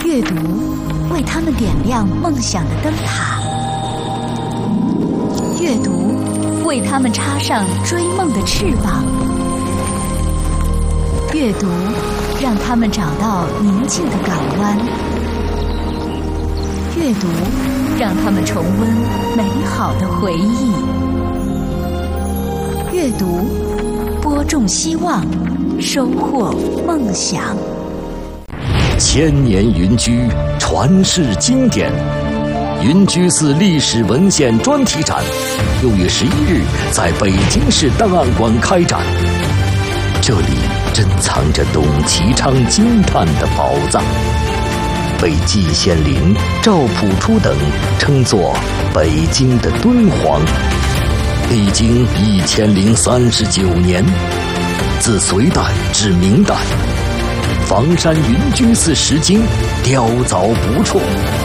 阅读为他们点亮梦想的灯塔，阅读为他们插上追梦的翅膀，阅读让他们找到宁静的港湾，阅读让他们重温美好的回忆，阅读播种希望，收获梦想。 千年云居，传世经典。云居寺历史文献专题展6月11日在北京市档案馆开展。这里珍藏着董其昌惊叹的宝藏，被季羡林、赵朴初等称作北京的敦煌。历经1039年，自隋代至明代，房山云居寺石经雕凿不辍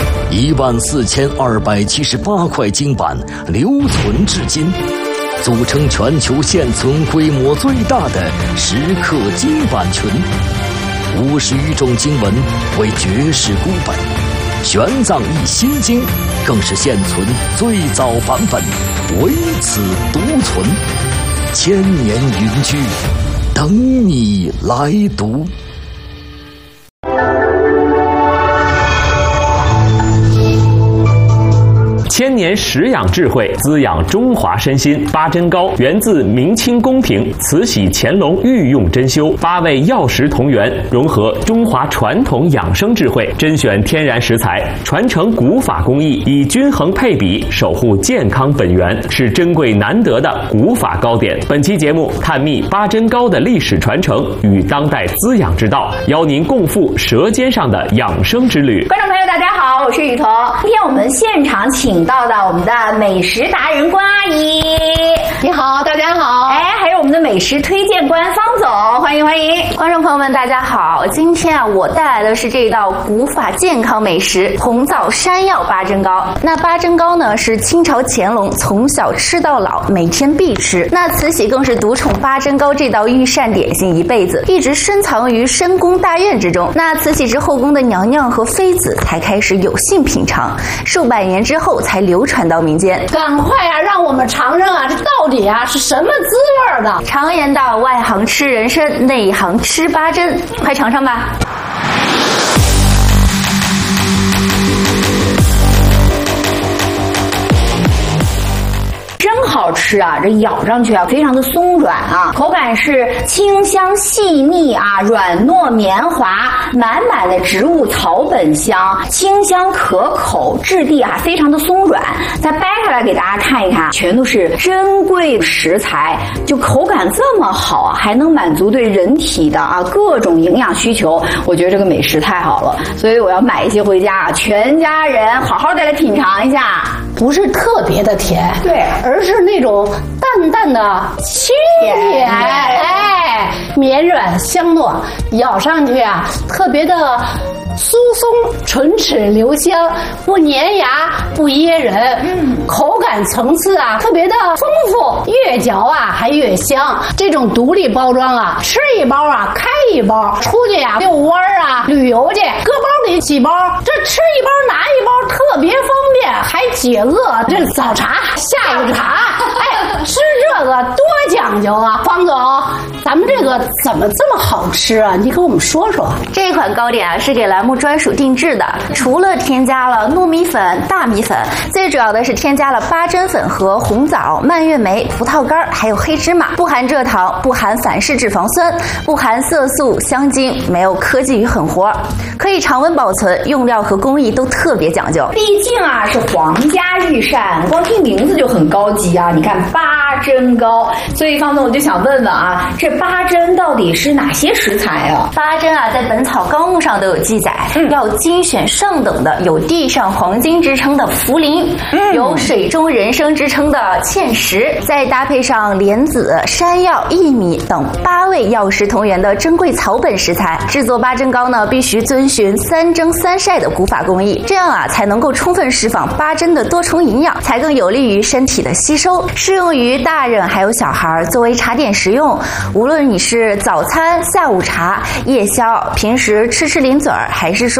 ，14278块经版留存至今，组成全球现存规模最大的石刻经版群。50余种经文为绝世孤本，玄奘译心经更是现存最早版本，唯此独存。千年云居，等你来读。 千年食养智慧，滋养中华身心。八珍糕源自明清宫廷慈禧乾隆御用珍馐，8味药食同源，融合中华传统养生智慧，甄选天然食材，传承古法工艺，以均衡配比守护健康本源，是珍贵难得的古法糕点。本期节目探秘八珍糕的历史传承与当代滋养之道，邀您共赴舌尖上的养生之旅。 观众朋友大家好，我是雨桐。今天我们现场请到的我们的美食达人关阿姨， 你好，大家好。 还有我们的美食推荐官方总，欢迎欢迎。 观众朋友们大家好，今天我带来的是这道古法健康美食红枣山药八珍糕。那八珍糕呢是清朝乾隆从小吃到老，每天必吃。那慈禧更是独宠八珍糕这道御膳点心一辈子，一直深藏于深宫大院之中。那慈禧之后宫的娘娘和妃子才开始有幸品尝，数百年之后才流传到民间。 赶快让我们尝尝这到底是什么滋味的。 常言道，外行吃人参，内行吃八珍，快尝尝吧。 真好吃啊！这咬上去非常的松软啊，口感是清香细腻啊，软糯绵滑，满满的植物草本香，清香可口，质地非常的松软。再掰下来给大家看一看，全都是珍贵食材，就口感这么好，还能满足对人体的各种营养需求，我觉得这个美食太好了，所以我要买一些回家，全家人好好的来品尝一下。 不是特别的甜， 对，而是那种淡淡的清甜，绵软香糯，咬上去特别的酥松，唇齿留香，不粘牙，不噎人，口感层次特别的丰富，越嚼还越香。这种独立包装吃一包开一包，出去遛弯旅游去，搁包里几包，这吃一包拿一包特别方便，还解饿。这早茶、下午茶，吃这个多讲究啊！方总，咱们这个怎么这么好吃啊？你给我们说说。 这款糕点是给栏目专属定制的，除了添加了糯米粉、大米粉，最主要的是添加了八珍粉和红枣、蔓越莓、葡萄干还有黑芝麻，不含蔗糖，不含反式脂肪酸，不含色素、香精，没有科技与狠活，可以常温保存，用料和工艺都特别讲究。 毕竟是皇家御膳，光听名字就很高级啊！你看八珍糕，所以方总我就想问问这八珍到底是哪些食材啊？ 八珍在《本草纲目》上都有记载，要精选上等的，有地上黄金之称的茯苓，有水中人参之称的芡实，再搭配上莲子、山药、薏米等8味药食同源的珍贵草本食材。制作八珍糕呢，必须遵循3蒸3晒的古法工艺，这样才能够充分释放八珍的多重营养，才更有利于身体的吸收。适用于大人还有小孩，作为茶点食用。无论你是早餐、下午茶、夜宵，平时吃零嘴儿，还是说